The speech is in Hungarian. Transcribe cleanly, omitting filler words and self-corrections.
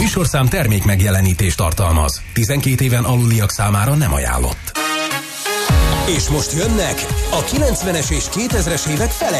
műsorszám termék megjelenítést tartalmaz. 12 éven aluliak számára nem ajánlott. És most jönnek a 90-es és 2000-es évek fele